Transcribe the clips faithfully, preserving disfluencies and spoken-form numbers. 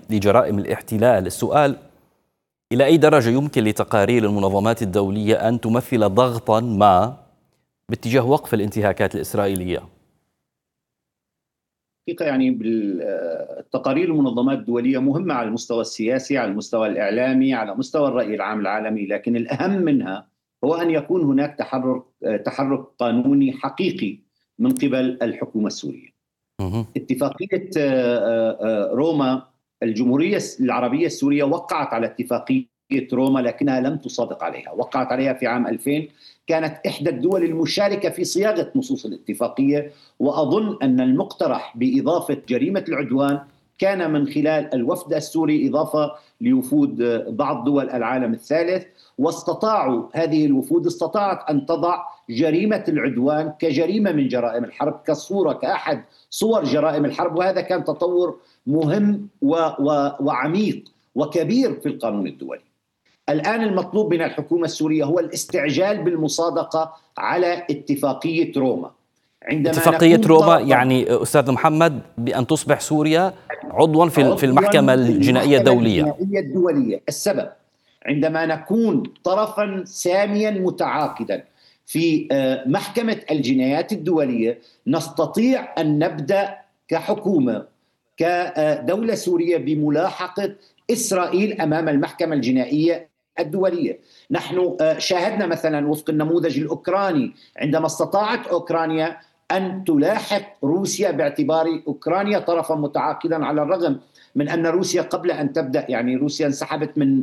لجرائم الاحتلال. السؤال: إلى أي درجة يمكن لتقارير المنظمات الدولية أن تمثل ضغطا ما باتجاه وقف الانتهاكات الإسرائيلية؟ حقيقة يعني بالتقارير المنظمات الدولية مهمة على المستوى السياسي، على المستوى الإعلامي، على مستوى الرأي العام العالمي، لكن الأهم منها هو أن يكون هناك تحرك تحرك قانوني حقيقي من قبل الحكومة السورية. اتفاقية روما، الجمهورية العربية السورية وقعت على اتفاقية روما لكنها لم تصادق عليها، وقعت عليها في عام ألفين، كانت إحدى الدول المشاركة في صياغة نصوص الاتفاقية، وأظن أن المقترح بإضافة جريمة العدوان كان من خلال الوفد السوري إضافة لوفود بعض دول العالم الثالث، واستطاعوا هذه الوفود استطاعت أن تضع جريمة العدوان كجريمة من جرائم الحرب، كصورة كأحد صور جرائم الحرب، وهذا كان تطور مهم و و وعميق وكبير في القانون الدولي. الآن المطلوب من الحكومة السورية هو الاستعجال بالمصادقة على اتفاقية روما. عندما اتفاقية روما يعني أستاذ محمد بأن تصبح سوريا عضوا في في المحكمة الجنائية الدولية. الدولية. السبب: عندما نكون طرفا ساميا متعاقدا في محكمة الجنايات الدولية نستطيع أن نبدأ كحكومة كدولة سورية بملاحقة إسرائيل أمام المحكمة الجنائية الدولية. نحن شاهدنا مثلا وفق النموذج الأوكراني عندما استطاعت أوكرانيا أن تلاحق روسيا باعتبار أوكرانيا طرفا متعاقدا، على الرغم من أن روسيا قبل أن تبدأ يعني روسيا انسحبت من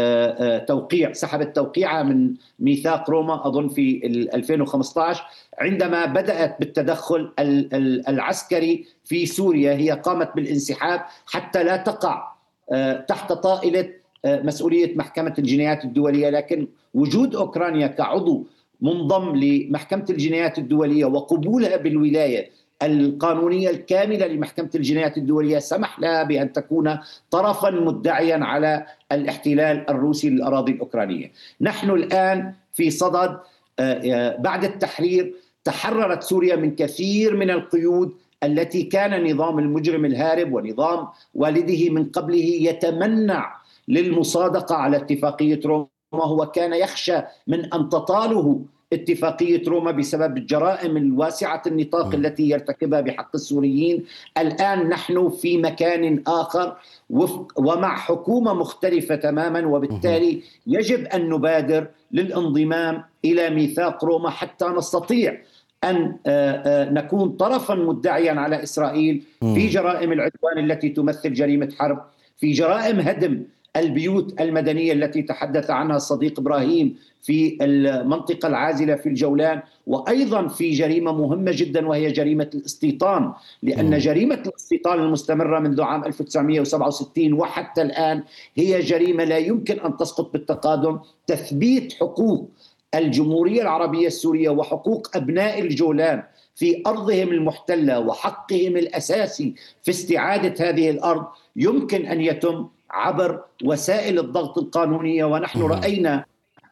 توقيع سحبت توقيعها من ميثاق روما أظن في ألفين وخمسة عشر. عندما بدأت بالتدخل العسكري في سوريا هي قامت بالانسحاب حتى لا تقع تحت طائلة مسؤولية محكمة الجنايات الدولية، لكن وجود أوكرانيا كعضو منضم لمحكمة الجنايات الدولية وقبولها بالولاية القانونية الكاملة لمحكمة الجنايات الدولية سمح لها بأن تكون طرفا مدعيا على الاحتلال الروسي للأراضي الأوكرانية. نحن الآن في صدد بعد التحرير تحررت سوريا من كثير من القيود التي كان نظام المجرم الهارب ونظام والده من قبله يتمنع للمصادقة على اتفاقية روما. هو كان يخشى من أن تطاله اتفاقية روما بسبب الجرائم الواسعة النطاق التي يرتكبها بحق السوريين. الآن نحن في مكان آخر ومع حكومة مختلفة تماما، وبالتالي يجب أن نبادر للانضمام إلى ميثاق روما حتى نستطيع أن نكون طرفا مدعيا على إسرائيل في جرائم العدوان التي تمثل جريمة حرب، في جرائم هدم البيوت المدنية التي تحدث عنها الصديق إبراهيم في المنطقة العازلة في الجولان، وأيضا في جريمة مهمة جدا وهي جريمة الاستيطان، لأن جريمة الاستيطان المستمرة منذ عام ألف وتسعمئة وسبعة وستين وحتى الآن هي جريمة لا يمكن أن تسقط بالتقادم. تثبيت حقوق الجمهورية العربية السورية وحقوق أبناء الجولان في أرضهم المحتلة وحقهم الأساسي في استعادة هذه الأرض يمكن أن يتم عبر وسائل الضغط القانونية. ونحن رأينا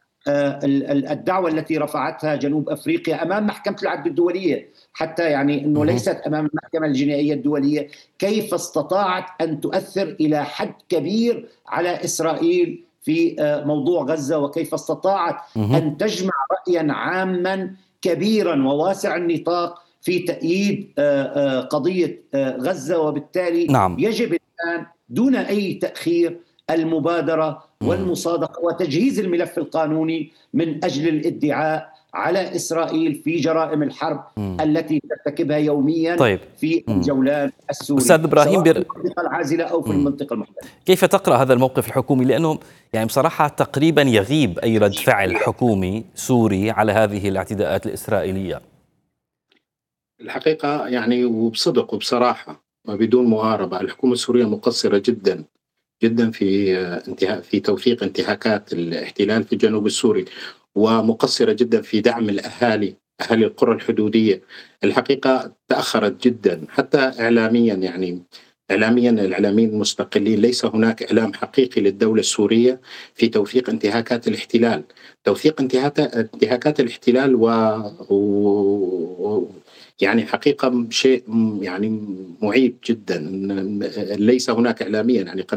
الدعوة التي رفعتها جنوب أفريقيا أمام محكمة العدل الدولية، حتى يعني أنه ليست أمام المحكمة الجنائية الدولية، كيف استطاعت أن تؤثر إلى حد كبير على إسرائيل في موضوع غزة، وكيف استطاعت أن تجمع رأيا عاما كبيرا وواسع النطاق في تأييد قضية غزة. وبالتالي نعم. يجب الآن دون أي تأخير المبادرة والمصادقة وتجهيز الملف القانوني من أجل الادعاء على إسرائيل في جرائم الحرب مم. التي ترتكبها يوميا طيب. في الجولان السوري، أستاذ إبراهيم سواء في المنطقة العازلة أو في مم. المنطقة المحتلة. كيف تقرأ هذا الموقف الحكومي؟ لأنه يعني بصراحة تقريبا يغيب أي رد فعل حكومي سوري على هذه الاعتداءات الإسرائيلية. الحقيقة يعني وبصدق وبصراحة وبدون مواربة الحكومة السورية مقصرة جدا جدا في انتهاء في توثيق انتهاكات الاحتلال في الجنوب السوري، ومقصرة جدا في دعم الأهالي أهالي القرى الحدودية. الحقيقة تأخرت جدا حتى إعلاميا، يعني إعلاميا الإعلاميين المستقلين ليس هناك إعلام حقيقي للدولة السورية في توثيق انتهاكات الاحتلال. توثيق انتهاكات الاحتلال و... و... يعني حقيقة شيء يعني معيب جدا، ليس هناك إعلاميا يعني